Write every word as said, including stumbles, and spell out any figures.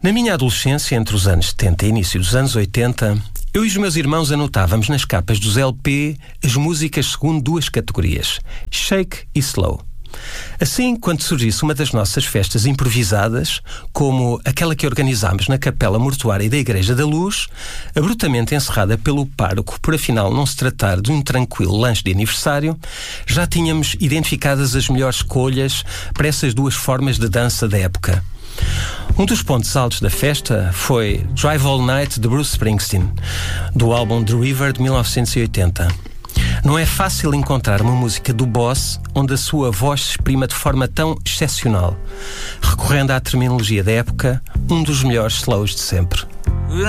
Na minha adolescência, entre os anos setenta e início dos anos oitenta, eu e os meus irmãos anotávamos nas capas dos L P as músicas segundo duas categorias, shake e slow. Assim, quando surgisse uma das nossas festas improvisadas, como aquela que organizámos na capela mortuária da Igreja da Luz, abruptamente encerrada pelo pároco por afinal não se tratar de um tranquilo lanche de aniversário, já tínhamos identificadas as melhores escolhas para essas duas formas de dança da época. Um dos pontos altos da festa foi Drive All Night de Bruce Springsteen, do álbum The River de mil novecentos e oitenta. Não é fácil encontrar uma música do Boss onde a sua voz se exprima de forma tão excepcional. Recorrendo à terminologia da época, um dos melhores slows de sempre.